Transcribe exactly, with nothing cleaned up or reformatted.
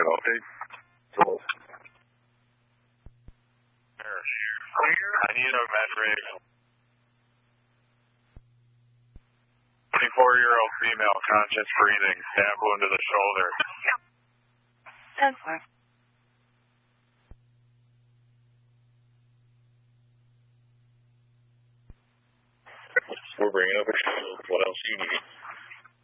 Okay. Cool. I need a med rig. twenty-four-year-old female, conscious breathing, stab wound to the shoulder. That's fine. We're bringing up a shield. What else do you need?